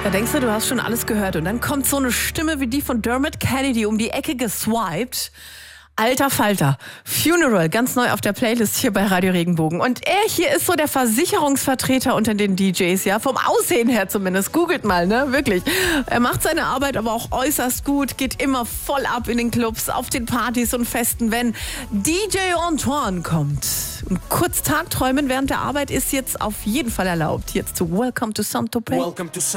Da denkst du hast schon alles gehört und dann kommt so eine Stimme wie die von Dermot Kennedy um die Ecke geswiped. Alter Falter, Funeral, ganz neu auf der Playlist hier bei Radio Regenbogen. Und er hier ist so der Versicherungsvertreter unter den DJs, ja, vom Aussehen her zumindest. Googelt mal, ne, wirklich. Er macht seine Arbeit aber auch äußerst gut, geht immer voll ab in den Clubs, auf den Partys und Festen, wenn DJ Antoine kommt. Und kurz Tagträumen während der Arbeit ist jetzt auf jeden Fall erlaubt. Jetzt zu Welcome to Saint-Tropez.